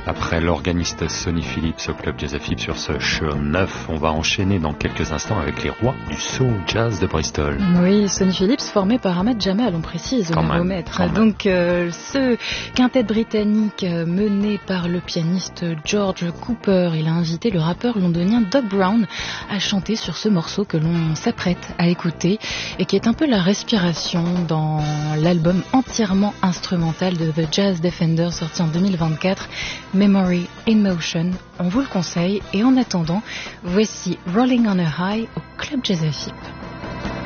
Après l'organiste Sonny Phillips au Club Jazz Phillips sur ce show 9, on va enchaîner dans quelques instants avec les rois du soul jazz de Bristol. Oui, Sonny Phillips formé par Ahmed Jamal, on précise, au maître. Donc ce quintet britannique mené par le pianiste George Cooper, il a invité le rappeur londonien Doc Brown à chanter sur ce morceau que l'on s'apprête à écouter et qui est un peu la respiration dans l'album entièrement instrumental de The Jazz Defender sorti en 2024, Memory in Motion. On vous le conseille et en attendant, voici Rolling on a High au Club Jazz Phillips.